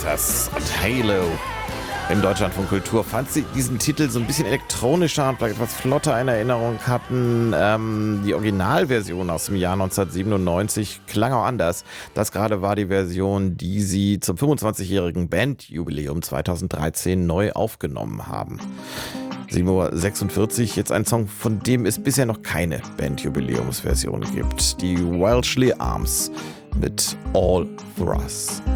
Fighters und Halo. Im Deutschlandfunk Kultur fand sie diesen Titel so ein bisschen elektronischer und vielleicht etwas flotter in Erinnerung hatten. Die Originalversion aus dem Jahr 1997 klang auch anders. Das gerade war die Version, die sie zum 25-jährigen Bandjubiläum 2013 neu aufgenommen haben. 7:46 Uhr, jetzt ein Song, von dem es bisher noch keine Bandjubiläumsversion gibt. Die Welshly Arms mit All For Us.